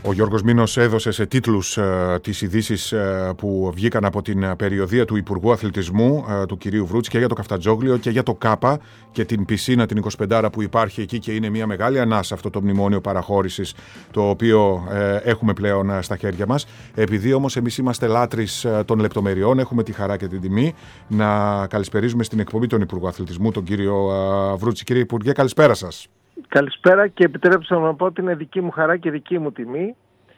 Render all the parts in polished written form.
Ο Γιώργος Μήνος έδωσε σε τίτλους τις ειδήσεις που βγήκαν από την περιοδεία του Υπουργού Αθλητισμού του κυρίου Βρούτση και για το Καφτατζόγλιο και για το ΚΑΠΑ και την πισίνα την 25 που υπάρχει εκεί και είναι μια μεγάλη ανάσα αυτό το μνημόνιο παραχώρησης το οποίο έχουμε πλέον στα χέρια μας. Επειδή όμως εμείς είμαστε λάτρεις των λεπτομεριών, έχουμε τη χαρά και την τιμή να καλησπερίζουμε στην εκπομπή τον Υπουργό Αθλητισμού, τον κύριο Βρούτση. Κύριε Υπουργέ, καλησπέρα σας. Καλησπέρα και επιτρέψτε να πω ότι είναι δική μου χαρά και δική μου τιμή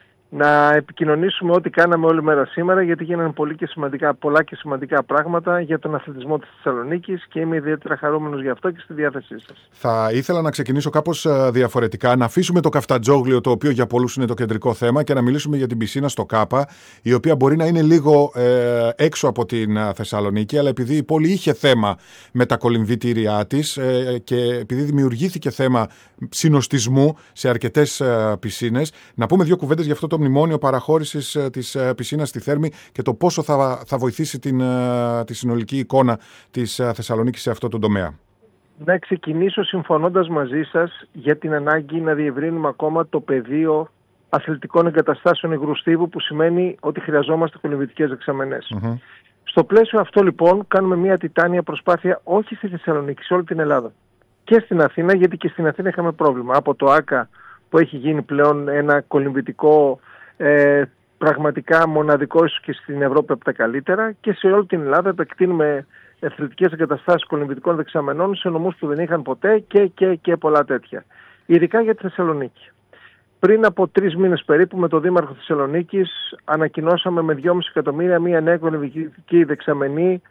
να επικοινωνήσουμε ό,τι κάναμε όλη μέρα σήμερα, γιατί γίνανε πολλά και σημαντικά πράγματα για τον αθλητισμό της Θεσσαλονίκης και είμαι ιδιαίτερα χαρούμενος γι' αυτό και στη διάθεσή σας. Θα ήθελα να ξεκινήσω κάπως διαφορετικά, να αφήσουμε το Καφτατζόγλιο, το οποίο για πολλούς είναι το κεντρικό θέμα, και να μιλήσουμε για την πισίνα στο ΚΑΠΑ, η οποία μπορεί να είναι λίγο έξω από την Θεσσαλονίκη, αλλά επειδή η πόλη είχε θέμα με τα κολυμβητήριά της και επειδή δημιουργήθηκε θέμα συνοστισμού σε αρκετές πισίνες, να πούμε δύο κουβέντες για αυτό το μνημόνιο παραχώρησης της πισίνας στη Θέρμη και το πόσο θα βοηθήσει τη συνολική εικόνα της Θεσσαλονίκης σε αυτό το τομέα. Να ξεκινήσω συμφωνώντας μαζί σας για την ανάγκη να διευρύνουμε ακόμα το πεδίο αθλητικών εγκαταστάσεων υγρού στίβου, που σημαίνει ότι χρειαζόμαστε κολυμβητικές δεξαμενές. Mm-hmm. Στο πλαίσιο αυτό λοιπόν κάνουμε μια τιτάνια προσπάθεια όχι στη Θεσσαλονίκη, σε όλη την Ελλάδα. Και στην Αθήνα, γιατί και στην Αθήνα είχαμε πρόβλημα. Από το ΆΚΑ που έχει γίνει πλέον ένα κολυμβητικό πραγματικά μοναδικό, ίσως και στην Ευρώπη από τα καλύτερα, και σε όλη την Ελλάδα επεκτείνουμε αθλητικές εγκαταστάσεις κολυμβητικών δεξαμενών σε νομούς που δεν είχαν ποτέ και πολλά τέτοια. Ειδικά για τη Θεσσαλονίκη. Πριν από 3 μήνες περίπου με τον Δήμαρχο Θεσσαλονίκης ανακοινώσαμε με 2,5 εκατομμύρια μια νέα κολυμβητική δεξαμενή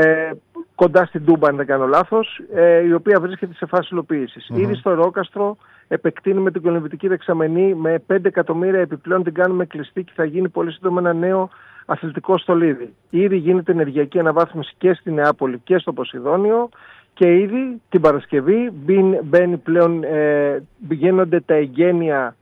κοντά στην Τούμπα, αν δεν κάνω λάθος, η οποία βρίσκεται σε φάση υλοποίησης. Mm-hmm. Ήδη στο Ρόκαστρο επεκτείνουμε την κολυμβητική δεξαμενή με 5 εκατομμύρια επιπλέον, την κάνουμε κλειστή και θα γίνει πολύ σύντομα ένα νέο αθλητικό στολίδι. Ήδη γίνεται ενεργειακή αναβάθμιση και στη Νεάπολη και στο Ποσειδόνιο και ήδη την Παρασκευή γίνονται τα εγγένεια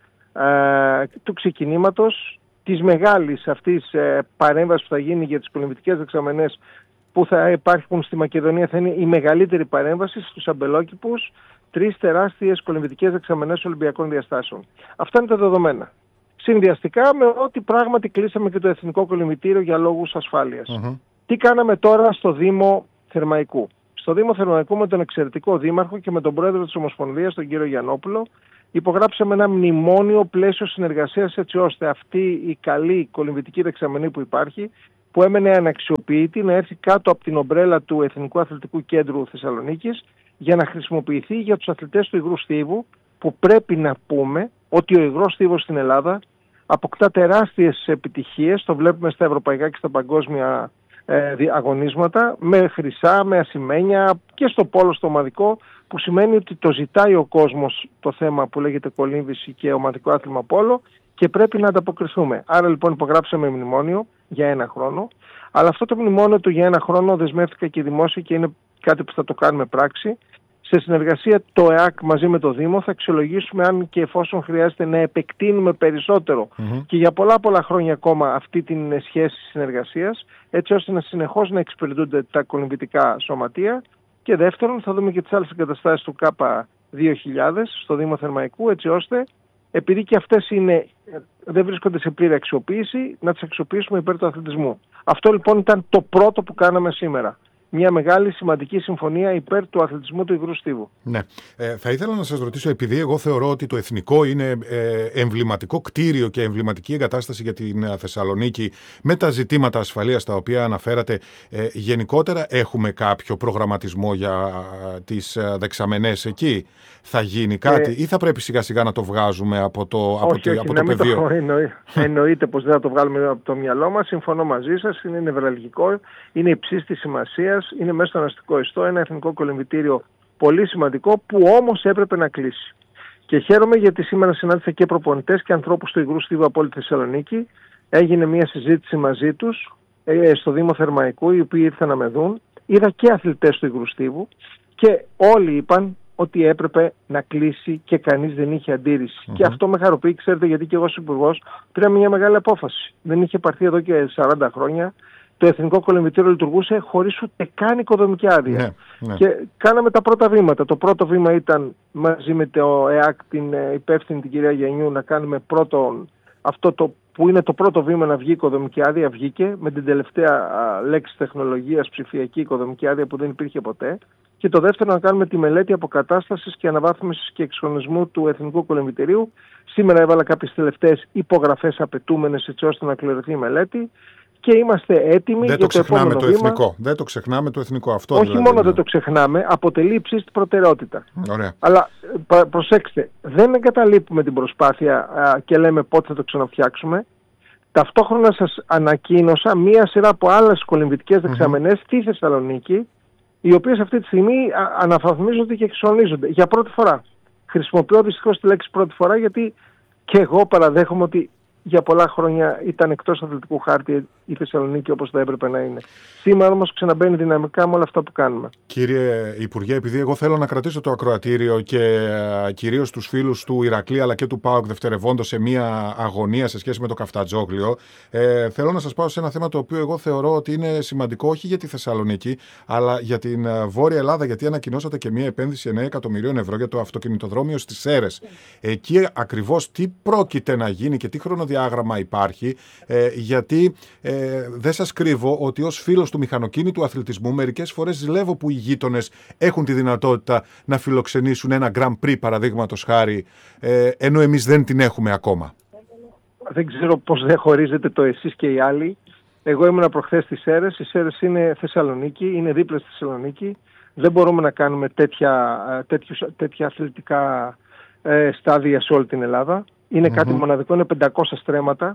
του ξεκινήματος της μεγάλης αυτής παρέμβασης που θα γίνει για τις κολυμβητικές δεξαμενές που θα υπάρχουν στη Μακεδονία. Θα είναι η μεγαλύτερη παρέμβαση στους αμπελόκηπους, 3 τεράστιες κολυμβητικές δεξαμενές Ολυμπιακών διαστάσεων. Αυτά είναι τα δεδομένα. Συνδυαστικά με ότι πράγματι κλείσαμε και το Εθνικό Κολυμβητήριο για λόγους ασφάλειας. Mm-hmm. Τι κάναμε τώρα στο Δήμο Θερμαϊκού? Στο Δήμο Θερμαϊκού με τον εξαιρετικό Δήμαρχο και με τον Πρόεδρο της Ομοσπονδίας, τον κύριο Γιαννόπουλο, υπογράψαμε ένα μνημόνιο πλαίσιο συνεργασίας, έτσι ώστε αυτή η καλή κολυμβητική δεξαμενή που υπάρχει, που έμενε αναξιοποιητή, να έρθει κάτω από την ομπρέλα του Εθνικού Αθλητικού Κέντρου Θεσσαλονίκης για να χρησιμοποιηθεί για τους αθλητές του υγρού στίβου, που πρέπει να πούμε ότι ο υγρός στίβος στην Ελλάδα αποκτά τεράστιες επιτυχίες, το βλέπουμε στα ευρωπαϊκά και στα παγκόσμια αγωνίσματα, με χρυσά, με ασημένια και στο πόλο στο ομαδικό, που σημαίνει ότι το ζητάει ο κόσμος το θέμα που λέγεται κολύμβηση και ομαδικό άθλημα πόλο και πρέπει να ανταποκριθούμε. Άρα λοιπόν υπογράψαμε μνημόνιο για 1 χρόνο, αλλά αυτό το μνημόνιο του για 1 χρόνο δεσμεύτηκα και δημόσια και είναι κάτι που θα το κάνουμε πράξη. Σε συνεργασία το ΕΑΚ μαζί με το Δήμο θα αξιολογήσουμε αν και εφόσον χρειάζεται να επεκτείνουμε περισσότερο και για πολλά χρόνια ακόμα αυτή την σχέση συνεργασίας, έτσι ώστε να συνεχώς να εξυπηρετούνται τα κολυμβητικά σωματεία. Και δεύτερον, θα δούμε και τις άλλες εγκαταστάσεις του ΚΑΠΑ 2000 στο Δήμο Θερμαϊκού, έτσι ώστε, επειδή και αυτές δεν βρίσκονται σε πλήρη αξιοποίηση, να τις αξιοποιήσουμε υπέρ του αθλητισμού. Αυτό λοιπόν ήταν το πρώτο που κάναμε σήμερα. Μια μεγάλη σημαντική συμφωνία υπέρ του αθλητισμού του υγρού στίβου. Ναι. Θα ήθελα να σας ρωτήσω, επειδή εγώ θεωρώ ότι το Εθνικό είναι εμβληματικό κτίριο και εμβληματική εγκατάσταση για την Θεσσαλονίκη, με τα ζητήματα ασφαλείας τα οποία αναφέρατε, γενικότερα έχουμε κάποιο προγραμματισμό για τις δεξαμενές εκεί? Θα γίνει κάτι ή θα πρέπει σιγά σιγά να το βγάζουμε από το πεδίο? Εννοείται πως δεν θα το βγάλουμε από το μυαλό μας. Συμφωνώ μαζί σας, είναι νευραλγικό, είναι υψής της σημασίας, είναι μέσα στο αστικό ιστό, ένα εθνικό κολυμβητήριο πολύ σημαντικό που όμως έπρεπε να κλείσει. Και χαίρομαι γιατί σήμερα συνάντησα και προπονητές και ανθρώπους του υγρού στίβου από όλη τη Θεσσαλονίκη. Έγινε μια συζήτηση μαζί τους στο Δήμο Θερμαϊκού, οι οποίοι ήρθαν να με δουν. Είδα και αθλητές του υγρού στίβου και όλοι είπαν ότι έπρεπε να κλείσει και κανείς δεν είχε αντίρρηση. Και αυτό με χαροποιεί, ξέρετε, γιατί και εγώ ως υπουργός πήρα μια μεγάλη απόφαση. Δεν είχε πάρθει εδώ και 40 χρόνια. Το Εθνικό Κολυμβητήριο λειτουργούσε χωρίς ούτε καν οικοδομική άδεια. Ναι. Και κάναμε τα πρώτα βήματα. Το πρώτο βήμα ήταν μαζί με το ΕΑΚ, την υπεύθυνη την κυρία Γιαννιού, να κάνουμε πρώτον αυτό που είναι το πρώτο βήμα να βγει η οικοδομική άδεια, βγήκε με την τελευταία λέξη τεχνολογίας, ψηφιακή οικοδομική άδεια που δεν υπήρχε ποτέ. Και το δεύτερο, να κάνουμε τη μελέτη αποκατάστασης και αναβάθμισης και εξυγχρονισμού του Εθνικού Κολυμβητηρίου. Σήμερα έβαλα κάποιες τελευταίες υπογραφές απαιτούμενες έτσι ώστε να κληρωθεί η μελέτη. Και είμαστε έτοιμοι για το επόμενο βήμα. Εθνικό. Δεν το ξεχνάμε το εθνικό αυτό. Όχι δηλαδή, μόνο δεν το ξεχνάμε, αποτελεί ύψιστη προτεραιότητα. Ωραία. Αλλά προσέξτε, δεν εγκαταλείπουμε την προσπάθεια και λέμε πότε θα το ξαναφτιάξουμε. Ταυτόχρονα σας ανακοίνωσα μία σειρά από άλλες κολυμβητικές δεξαμενές στη Θεσσαλονίκη, οι οποίες αυτή τη στιγμή αναβαθμίζονται και εξυγχρονίζονται για πρώτη φορά. Χρησιμοποιώ δυστυχώς τη λέξη πρώτη φορά, γιατί και εγώ παραδέχομαι ότι για πολλά χρόνια ήταν εκτός αθλητικού χάρτη η Θεσσαλονίκη όπως θα έπρεπε να είναι. Σήμερα όμως ξαναμπαίνει δυναμικά με όλα αυτά που κάνουμε. Κύριε Υπουργέ, επειδή εγώ θέλω να κρατήσω το ακροατήριο και κυρίως τους φίλους του Ηρακλή αλλά και του ΠΑΟΚ δευτερευόντως σε μια αγωνία σε σχέση με το Καφτατζόγλιο, θέλω να σας πάω σε ένα θέμα το οποίο εγώ θεωρώ ότι είναι σημαντικό όχι για τη Θεσσαλονίκη αλλά για την Βόρεια Ελλάδα, γιατί ανακοινώσατε και μια επένδυση 9 εκατομμυρίων ευρώ για το αυτοκινητοδρόμιο στις Σέρρες. Εκεί ακριβώς τι πρόκειται να γίνει και τι χρονοδιάγραμμα υπάρχει, γιατί δεν σας κρύβω ότι ως φίλος του μηχανοκίνητου αθλητισμού μερικές φορές ζηλεύω που οι γείτονες έχουν τη δυνατότητα να φιλοξενήσουν ένα Grand Prix παραδείγματος χάρη, ενώ εμείς δεν την έχουμε ακόμα. Δεν ξέρω πώς δεν χωρίζετε το εσείς και οι άλλοι. Εγώ ήμουν προχθές στις Σέρρες. Οι Σέρρες είναι Θεσσαλονίκη, είναι δίπλα στη Θεσσαλονίκη. Δεν μπορούμε να κάνουμε τέτοια αθλητικά στάδια σε όλη την Ελλάδα. Είναι κάτι μοναδικό, είναι 500 στρέμματα.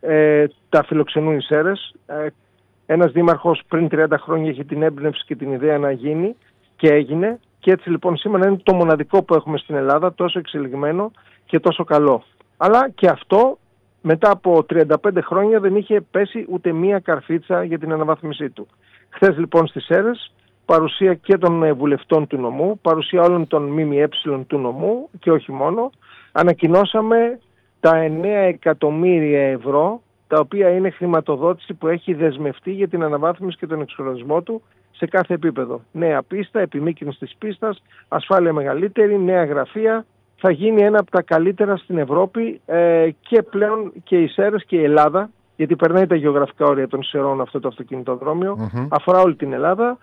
Τα φιλοξενούν οι Σέρρες. Ένας δήμαρχος πριν 30 χρόνια είχε την έμπνευση και την ιδέα να γίνει και έγινε. Και έτσι λοιπόν σήμερα είναι το μοναδικό που έχουμε στην Ελλάδα, τόσο εξελιγμένο και τόσο καλό. Αλλά και αυτό μετά από 35 χρόνια δεν είχε πέσει ούτε μία καρφίτσα για την αναβάθμισή του. Χθες λοιπόν στις Σέρρες, παρουσία και των βουλευτών του νομού, παρουσία όλων των ΜΜΕ του νομού και όχι μόνο, ανακοινώσαμε τα 9 εκατομμύρια ευρώ, τα οποία είναι χρηματοδότηση που έχει δεσμευτεί για την αναβάθμιση και τον εξυγχρονισμό του σε κάθε επίπεδο. Νέα πίστα, επιμήκυνση της πίστας, ασφάλεια μεγαλύτερη, νέα γραφεία. Θα γίνει ένα από τα καλύτερα στην Ευρώπη και πλέον και οι Σέρρες και η Ελλάδα, γιατί περνάει τα γεωγραφικά όρια των Σερών αυτό το αυτοκινητοδρόμιο, αφορά όλη την Ελλάδα.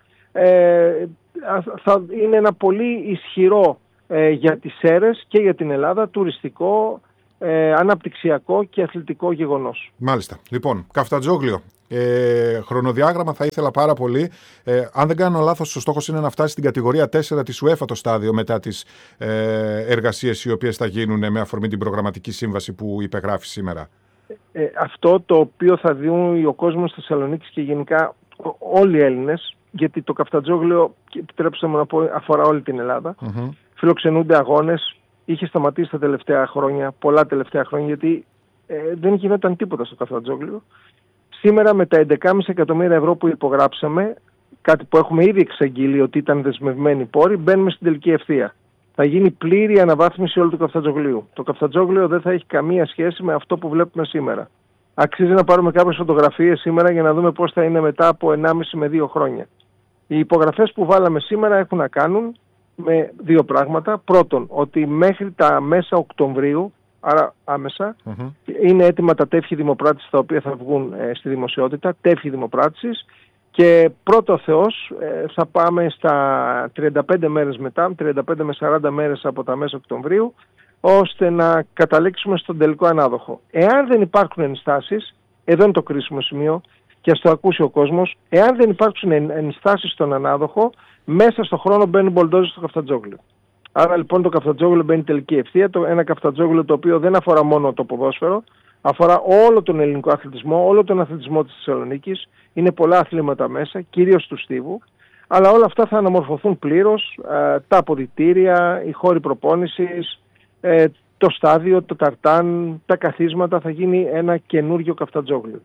Θα είναι ένα πολύ ισχυρό για τις Σέρρες και για την Ελλάδα τουριστικό, αναπτυξιακό και αθλητικό γεγονός. Μάλιστα. Λοιπόν, Καφτατζόγλιο. Χρονοδιάγραμμα θα ήθελα πάρα πολύ. Αν δεν κάνω λάθος, ο στόχος είναι να φτάσει στην κατηγορία 4 της UEFA το στάδιο μετά τις εργασίες οι οποίες θα γίνουν με αφορμή την προγραμματική σύμβαση που υπεγράφει σήμερα. Αυτό το οποίο θα δουν ο κόσμος της Θεσσαλονίκης και γενικά όλοι οι Έλληνες, γιατί το Καφτατζόγλιο, επιτρέψτε μου να πω, αφορά όλη την Ελλάδα. Φιλοξενούνται αγώνες. Είχε σταματήσει τα τελευταία χρόνια, πολλά τελευταία χρόνια, γιατί δεν γινόταν τίποτα στο Καφτατζόγλιο. Σήμερα με τα 11,5 εκατομμύρια ευρώ που υπογράψαμε, κάτι που έχουμε ήδη εξαγγείλει ότι ήταν δεσμευμένοι πόροι, μπαίνουμε στην τελική ευθεία. Θα γίνει πλήρη αναβάθμιση όλου του Καφτατζογλίου. Το Καφτατζόγλιο δεν θα έχει καμία σχέση με αυτό που βλέπουμε σήμερα. Αξίζει να πάρουμε κάποιες φωτογραφίες σήμερα για να δούμε πώς θα είναι μετά από 1,5 με 2 χρόνια. Οι υπογραφές που βάλαμε σήμερα έχουν να κάνουν με δύο πράγματα. Πρώτον, ότι μέχρι τα μέσα Οκτωβρίου, άρα άμεσα, είναι έτοιμα τα τεύχη δημοπράτησης τα οποία θα βγουν στη δημοσιότητα, τεύχη δημοπράτησης, και πρώτο Θεός θα πάμε στα 35 μέρες μετά, 35 με 40 μέρες από τα μέσα Οκτωβρίου, ώστε να καταλήξουμε στον τελικό ανάδοχο. Εάν δεν υπάρχουν ενστάσεις, εδώ είναι το κρίσιμο σημείο και ας το ακούσει ο κόσμος, εάν δεν υπάρξουν ενστάσεις στον ανάδοχο, μέσα στον χρόνο μπαίνουν μπολντόζες στο Καφτατζόγλιο. Άρα λοιπόν το Καφτατζόγλιο μπαίνει τελική ευθεία, ένα Καφτατζόγλιο το οποίο δεν αφορά μόνο το ποδόσφαιρο, αφορά όλο τον ελληνικό αθλητισμό, όλο τον αθλητισμό της Θεσσαλονίκης, είναι πολλά αθλήματα μέσα, κυρίως του στίβου, αλλά όλα αυτά θα αναμορφωθούν πλήρως, τα αποδυτήρια, οι χώροι προπόνησης, το στάδιο, το ταρτάν, τα καθίσματα, θα γίνει ένα καινούργιο Καφτατζόγλιο.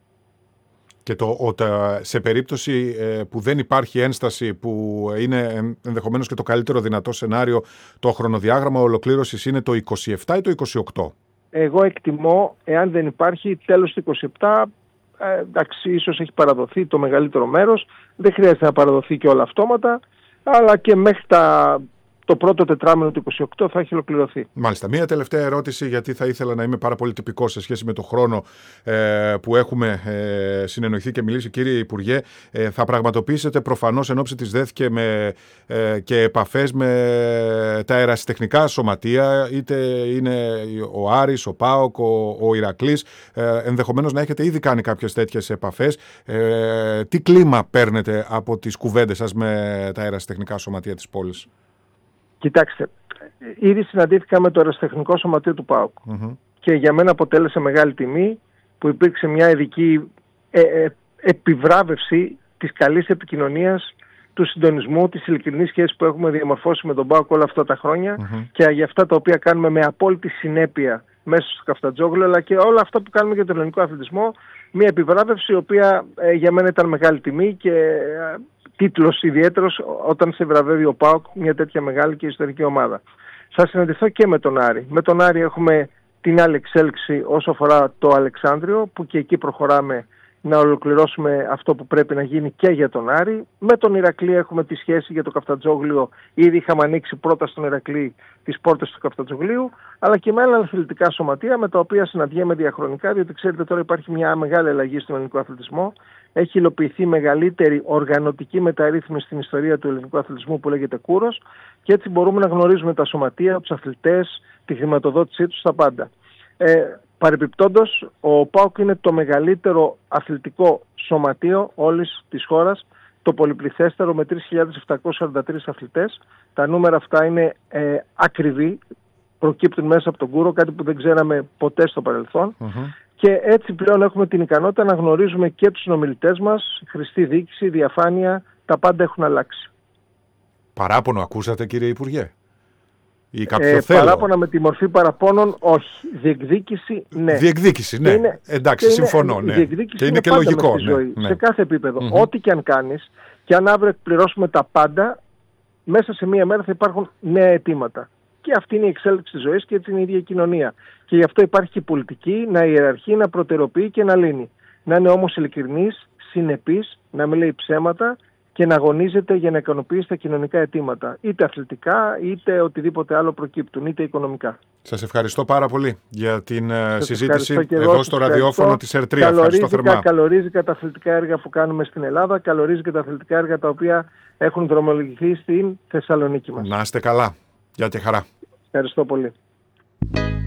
Και σε περίπτωση που δεν υπάρχει ένσταση, που είναι ενδεχομένως και το καλύτερο δυνατό σενάριο, το χρονοδιάγραμμα ολοκλήρωσης είναι το 27 ή το 28? Εγώ εκτιμώ, εάν δεν υπάρχει, τέλος του 27, εντάξει, ίσως έχει παραδοθεί το μεγαλύτερο μέρος, δεν χρειάζεται να παραδοθεί και όλα αυτόματα, αλλά και μέχρι το πρώτο τετράμινο του 28 θα έχει ολοκληρωθεί. Μάλιστα. Μία τελευταία ερώτηση, γιατί θα ήθελα να είμαι πάρα πολύ τυπικός σε σχέση με το χρόνο που έχουμε συνεννοηθεί και μιλήσει. Κύριε Υπουργέ, θα πραγματοποιήσετε προφανώς εν ώψη της ΔΕΘ και επαφές με τα ερασιτεχνικά σωματεία, είτε είναι ο Άρης, ο ΠΑΟΚ, ο Ηρακλής, ενδεχομένως να έχετε ήδη κάνει κάποιες τέτοιες επαφές. Τι κλίμα παίρνετε από τις κουβέντες σας με τα ερασιτεχνικά σωματεία της πόλης? Κοιτάξτε, ήδη συναντήθηκα με το ερασιτεχνικό σωματείο του ΠΑΟΚ και για μένα αποτέλεσε μεγάλη τιμή που υπήρξε μια ειδική επιβράβευση της καλής επικοινωνίας, του συντονισμού, της ειλικρινής σχέσης που έχουμε διαμορφώσει με τον ΠΑΟΚ όλα αυτά τα χρόνια και για αυτά τα οποία κάνουμε με απόλυτη συνέπεια μέσα στο Καφτατζόγλιο, αλλά και όλα αυτά που κάνουμε για τον ελληνικό αθλητισμό. Μια επιβράβευση η οποία για μένα ήταν μεγάλη τιμή και τίτλος ιδιαίτερος όταν σε βραβεύει ο ΠΑΟΚ, μια τέτοια μεγάλη και ιστορική ομάδα. Θα συναντηθώ και με τον Άρη. Με τον Άρη έχουμε την άλλη εξέλιξη όσο αφορά το Αλεξάνδριο, που και εκεί προχωράμε να ολοκληρώσουμε αυτό που πρέπει να γίνει και για τον Άρη. Με τον Ηρακλή έχουμε τη σχέση για το Καφτατζόγλιο. Ήδη είχαμε ανοίξει πρώτα στον Ηρακλή τις πόρτες του Καφτατζογλίου, αλλά και με άλλα αθλητικά σωματεία με τα οποία συναντιέμαι διαχρονικά, διότι ξέρετε τώρα υπάρχει μια μεγάλη αλλαγή στον ελληνικό αθλητισμό. Έχει υλοποιηθεί μεγαλύτερη οργανωτική μεταρρύθμιση στην ιστορία του ελληνικού αθλητισμού που λέγεται Κούρος, και έτσι μπορούμε να γνωρίζουμε τα σωματεία, τους αθλητές, τη χρηματοδότησή τους, τα πάντα. Παρεπιπτόντως, ο ΠΑΟΚ είναι το μεγαλύτερο αθλητικό σωματείο όλης της χώρας, το πολυπληθέστερο με 3.743 αθλητές. Τα νούμερα αυτά είναι ακριβή, προκύπτουν μέσα από τον Κούρο, κάτι που δεν ξέραμε ποτέ στο παρελθόν. Και έτσι πλέον έχουμε την ικανότητα να γνωρίζουμε και τους συνομιλητές μας, χρηστή διοίκηση, διαφάνεια, τα πάντα έχουν αλλάξει. Παράπονο ακούσατε, κύριε Υπουργέ? Ή κάποιο θέλω? Παράπονα με τη μορφή παραπώνων, όχι. Διεκδίκηση, ναι. Διεκδίκηση, ναι. Εντάξει, συμφωνώ. Ναι. Και είναι και λογικό. Στη ζωή, σε κάθε επίπεδο. Ό,τι και αν κάνεις, και αν αύριο εκπληρώσουμε τα πάντα, μέσα σε μία μέρα θα υπάρχουν νέα αιτήματα. Και αυτή είναι η εξέλιξη της ζωής και έτσι είναι η ίδια η κοινωνία. Και γι' αυτό υπάρχει και η πολιτική να ιεραρχεί, να προτεραιοποιεί και να λύνει. Να είναι όμως ειλικρινής, συνεπής, να μην λέει ψέματα και να αγωνίζεται για να ικανοποιήσει τα κοινωνικά αιτήματα. Είτε αθλητικά, είτε οτιδήποτε άλλο προκύπτουν, είτε οικονομικά. Σας ευχαριστώ πάρα πολύ για την συζήτηση εδώ στο ραδιόφωνο της ΕΡΤ3. Ευχαριστώ θερμά. Καλωρίζει τα αθλητικά έργα που κάνουμε στην Ελλάδα, καλωρίζει και τα αθλητικά έργα τα οποία έχουν δρομολογηθεί στην Θεσσαλονίκη μας. Να είστε καλά. Γεια και χαρά. Ευχαριστώ πολύ.